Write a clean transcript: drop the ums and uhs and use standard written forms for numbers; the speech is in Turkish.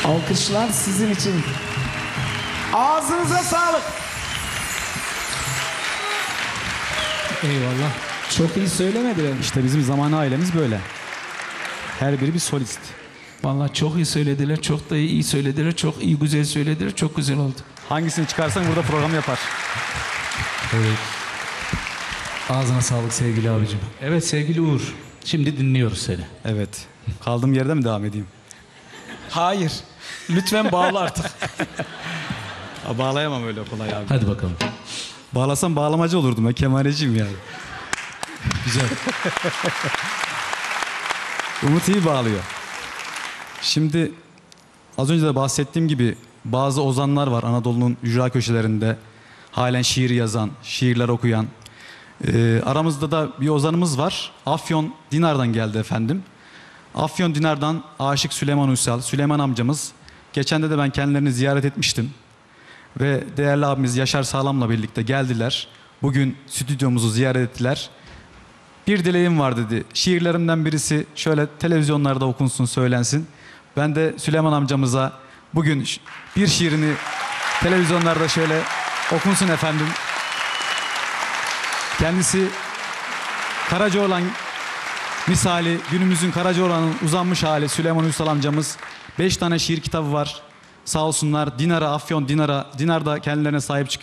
Alkışlar sizin için. Ağzınıza sağlık. Eyvallah. Çok iyi söylemediler. İşte bizim zamanı ailemiz böyle. Her biri bir solist. Vallahi çok iyi söylediler, çok da iyi söylediler, çok iyi güzel söylediler, çok güzel oldu. Hangisini çıkarsan burada program yapar. Evet. Ağzına sağlık sevgili abicim. Evet sevgili Uğur, şimdi dinliyoruz seni. Evet. Kaldığım yerde mi devam edeyim? Hayır, lütfen bağla artık. Bağlayamam öyle kolay abi. Hadi bakalım. Bağlasam bağlamacı olurdum. Ben kemaleciyim yani. Güzel. Umut iyi bağlıyor. Şimdi az önce de bahsettiğim gibi bazı ozanlar var Anadolu'nun ücra köşelerinde. Halen şiir yazan, şiirler okuyan. Aramızda da bir ozanımız var. Afyon Dinar'dan geldi efendim. Afyon Dinar'dan Aşık Süleyman Uysal, Süleyman amcamız. Geçen de ben kendilerini ziyaret etmiştim. Ve değerli abimiz Yaşar Sağlam'la birlikte geldiler. Bugün stüdyomuzu ziyaret ettiler. Bir dileğim var dedi. Şiirlerimden birisi şöyle televizyonlarda okunsun, söylensin. Ben de Süleyman amcamıza bugün bir şiirini televizyonlarda şöyle okunsun efendim. Kendisi Karacaoğlan misali, günümüzün Karacaoğlan'ın uzanmış hali Süleyman Uysal amcamız. 5 tane şiir kitabı var. Sağ olsunlar Dinar'a, Afyon Dinar'a, Dinar da kendilerine sahip çıkıyor.